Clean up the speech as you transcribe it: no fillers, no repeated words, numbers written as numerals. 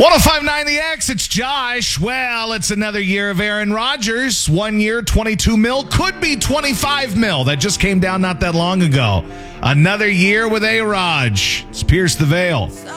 1059 The X, it's Josh. Well, it's another year of Aaron Rodgers. 1 year, 22 mil, could be 25 mil. That just came down not that long ago. Another year with A-Raj. It's Pierce the Veil.